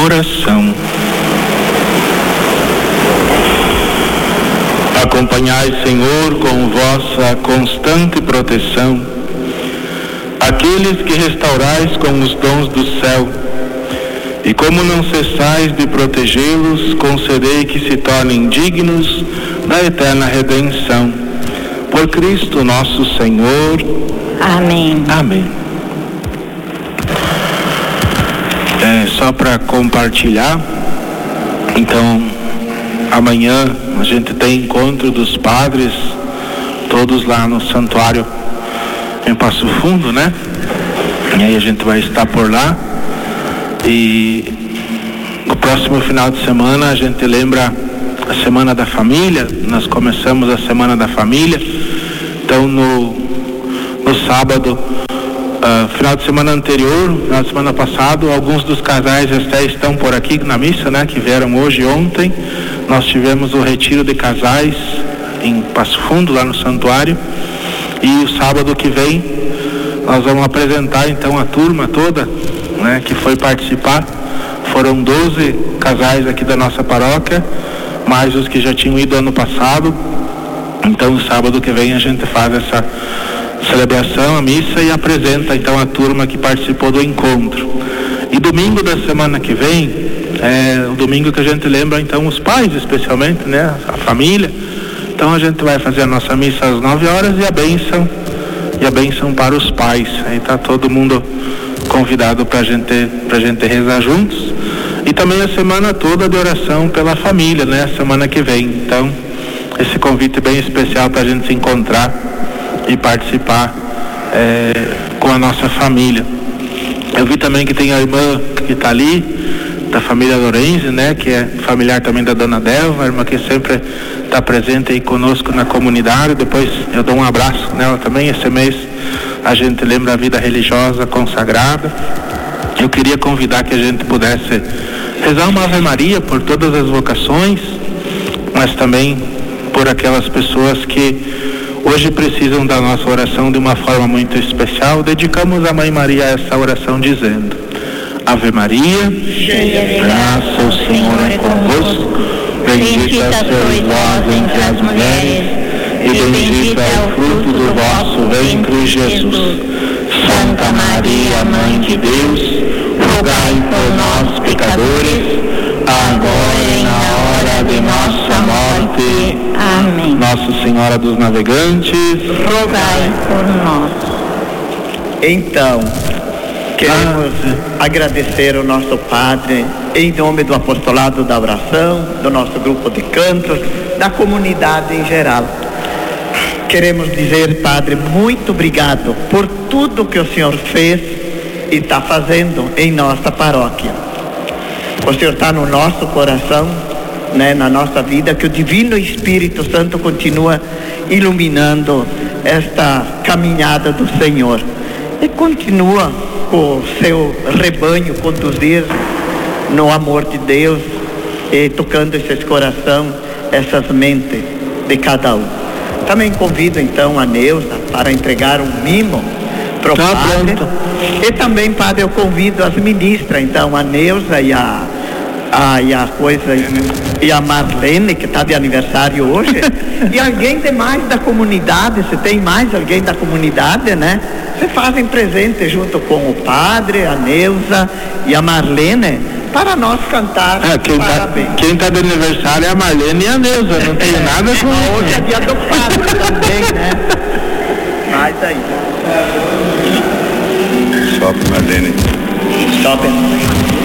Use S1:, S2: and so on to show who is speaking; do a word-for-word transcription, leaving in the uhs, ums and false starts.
S1: Oração. Acompanhai, Senhor, com vossa constante proteção aqueles que restaurais com os dons do céu, e como não cessais de protegê-los, concedei que se tornem dignos da eterna redenção. Por Cristo nosso Senhor.
S2: Amém.
S1: Amém. É, só para compartilhar, então, amanhã a gente tem encontro dos padres, todos lá no santuário em Passo Fundo, né? E aí a gente vai estar por lá. E no próximo final de semana a gente lembra a Semana da Família. Nós começamos a Semana da Família. Então no, no sábado, uh, final de semana anterior, na semana passada, alguns dos casais até estão por aqui na missa, né? Que vieram hoje e ontem. Nós tivemos o retiro de casais em Passo Fundo, lá no santuário. E o sábado que vem nós vamos apresentar então a turma toda, né, que foi participar. Foram doze casais aqui da nossa paróquia, mais os que já tinham ido ano passado. Então no sábado que vem a gente faz essa celebração, a missa, e apresenta então a turma que participou do encontro. E domingo da semana que vem é o domingo que a gente lembra então os pais, especialmente, né, a família. Então a gente vai fazer a nossa missa às nove horas e a bênção, e a bênção para os pais. Aí tá todo mundo convidado para gente, pra gente rezar juntos. E também a semana toda de oração pela família, né? Semana que vem. Então, esse convite bem especial para a gente se encontrar e participar é, com a nossa família. Eu vi também que tem a irmã que está ali, da família Lorenzi, né? Que é familiar também da dona Delva, a irmã que sempre está presente aí conosco na comunidade. Depois eu dou um abraço nela também. Esse mês a gente lembra a vida religiosa consagrada. Eu queria convidar que a gente pudesse rezar uma Ave Maria por todas as vocações, mas também por aquelas pessoas que hoje precisam da nossa oração de uma forma muito especial. Dedicamos a Mãe Maria a essa oração dizendo: Ave Maria,
S2: cheia de
S1: graça, o Senhor é convosco, bendita sois vós entre as mulheres, e bendito é o fruto do vosso ventre, Jesus. Santa Maria, Mãe de Deus, rogai por nós, pecadores, agora e na hora de nossa morte.
S2: Amém.
S1: Nossa Senhora dos Navegantes,
S2: rogai por nós.
S3: Então, queremos ah, agradecer ao nosso Padre, em nome do Apostolado da Oração, do nosso grupo de cantos, da comunidade em geral. Queremos dizer, Padre, muito obrigado por tudo que o Senhor fez e está fazendo em nossa paróquia. O Senhor está no nosso coração, né, na nossa vida, que o Divino Espírito Santo continua iluminando esta caminhada do Senhor. E continua com o seu rebanho conduzir no amor de Deus e tocando esses corações, essas mentes de cada um. Também convido então a Neuza para entregar um mimo para o
S1: tá
S3: Padre.
S1: Pronto.
S3: E também, Padre, eu convido as ministras, então, a Neuza e a, a, e a coisa e a Marlene, que está de aniversário hoje, e alguém demais da comunidade, se tem mais alguém da comunidade, né? Se fazem presente junto com o Padre, a Neuza e a Marlene, para nós cantar
S1: é, quem
S3: parabéns.
S1: Tá, quem está de aniversário é a Marlene e a Neuza, não tem nada com isso.
S3: Hoje é dia do Padre também, né? Mas aí.
S4: Só para Marlene.
S3: Só para